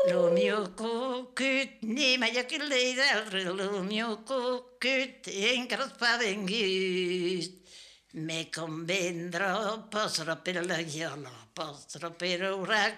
Lo mio cucut, ni meglio che lei d'altro, lo mio cucut, increspato in gust. Me convendrò, posso per la viola, posso per ora